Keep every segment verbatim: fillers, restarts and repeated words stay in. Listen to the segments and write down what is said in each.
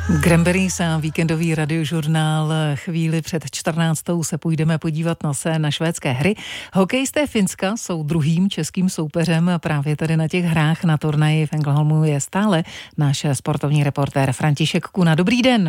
Cranberries a víkendový radiožurnál. Chvíli před čtrnáctou se půjdeme podívat na se na švédské hry. Hokejisté Finska jsou druhým českým soupeřem. Právě tady na těch hrách na turnaji v Ängelholmu je stále náš sportovní reportér František Kuna. Dobrý den.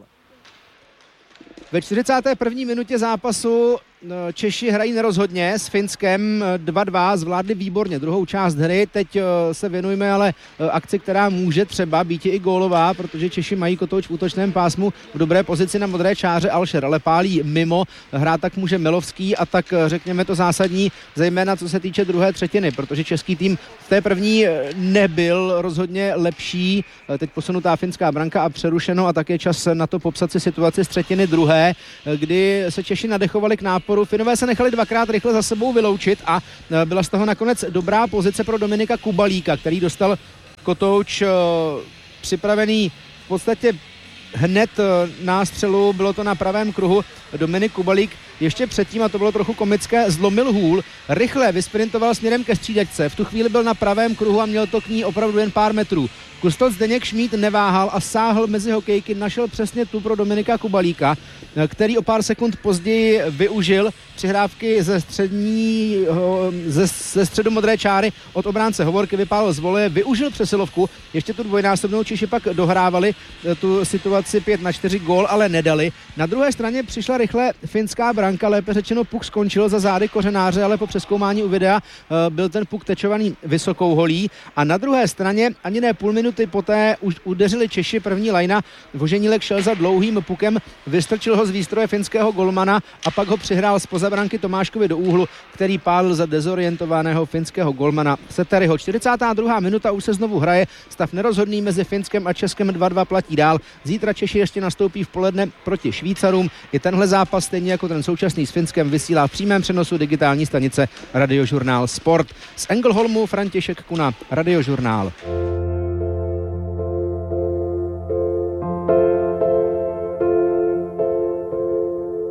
Ve čtyřicáté první minutě zápasu Češi hrají nerozhodně s Finskem dva dva, zvládli výborně druhou část hry. Teď se věnujeme ale akci, která může třeba být i gólová, protože Češi mají kotouč v útočném pásmu v dobré pozici na modré čáře. Alšer ale pálí mimo, hrát tak může Melovský a tak řekněme to zásadní, zejména co se týče druhé třetiny, protože český tým v té první nebyl rozhodně lepší. Teď posunutá finská branka a přerušeno a také čas na to popsat si situaci z třetiny druhé, kdy se Češi nadechovali k náporu. Finové se nechali dvakrát rychle za sebou vyloučit a byla z toho nakonec dobrá pozice pro Dominika Kubalíka, který dostal kotouč připravený v podstatě hned na střelu, bylo to na pravém kruhu. Dominik Kubalík ještě předtím, a to bylo trochu komické, zlomil hůl, rychle vysprintoval směrem ke střídačce, v tu chvíli byl na pravém kruhu a měl to k ní opravdu jen pár metrů. Kustos Zdeněk Šmíd neváhal a sáhl mezi hokejky, našel přesně tu pro Dominika Kubalíka, který o pár sekund později využil přihrávky ze střední, ze, ze středu modré čáry od obránce Hovorky, vypálil z voleje, využil přesilovku, ještě tu dvojnásobnou, Češi pak dohrávali tu situaci pět na čtyři, gól ale nedali. Na druhé straně přišla rychle finská branka, lépe řečeno puk skončil za zády Kořenáře, ale po přezkoumání u videa byl ten puk tečovaný vysokou holí a na druhé straně ani ne půl minuty poté už udeřili Češi, první lajna, Voženílek šel za dlouhým pukem, vystrčil ho z výstroje finského golmana a pak ho přihrál zpoza branky Tomáškovi do úhlu, který pálil za dezorientovaného finského golmana Seteryho. čtyřicátá druhá minuta už se znovu hraje, stav nerozhodný mezi Finskem a Českem dva dva platí dál. Zítra Češi ještě nastoupí v poledne proti Švýcarům. I tenhle zápas, stejně jako ten současný s Finskem, vysílá v přímém přenosu digitální stanice Radiožurnál Sport. Z Ängelholmu František Kuna, Radiožurnál.